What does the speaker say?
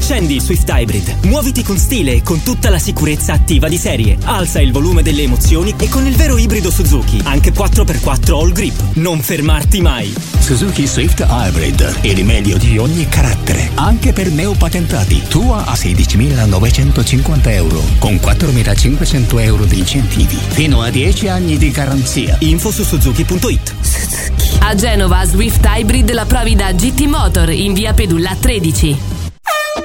Accendi il Swift Hybrid. Muoviti con stile e con tutta la sicurezza attiva di serie. Alza il volume delle emozioni e con il vero ibrido Suzuki, anche 4x4 All Grip. Non fermarti mai. Suzuki Swift Hybrid, il meglio di ogni carattere, anche per neopatentati. Tua a 16.950 euro, con 4.500 euro di incentivi. Fino a 10 anni di garanzia. Info su Suzuki.it. A Genova Swift Hybrid la provi da GT Motor in via Pedulla 13.